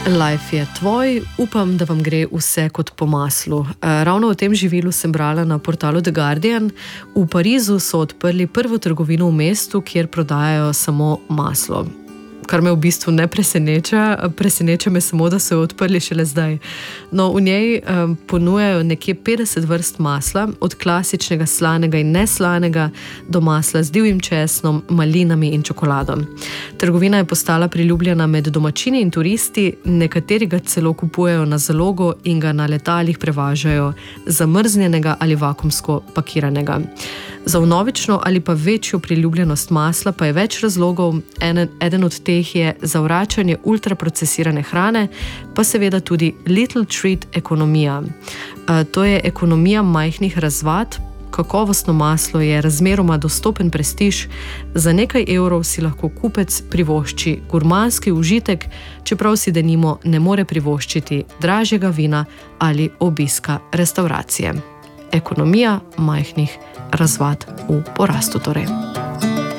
Life je tvoj, upam, da vam gre vse kot po maslu. Ravno o tem živilu sem brala na portalu The Guardian. V Parizu so odprli prvo trgovino v mestu, kjer prodajajo samo maslo. Kar me v bistvu ne preseneča, preseneča me samo, da so jo odprli šele zdaj. No, v njej ponujajo nekje 50 vrst masla, od klasičnega slanega in neslanega do masla z divjim česnom, malinami in čokolado. Trgovina je postala priljubljena med domačini in turisti, nekateri ga celo kupujejo na zalogo in ga na letalih prevažajo zamrznjenega ali vakuumsko pakiranega. Za vnovično ali pa večjo priljubljenost masla pa je več razlogov. Eden od teh je zavračanje ultraprocesirane hrane, pa seveda tudi little treat ekonomija. To je ekonomija majhnih razvad. Kakovostno maslo je razmeroma dostopen prestiž. Za nekaj evrov si lahko kupec privošči gurmanski užitek, čeprav si denimo ne more privoščiti dražjega vina ali obiska restavracije. Ekonomija majhnih razvad v porastu torej.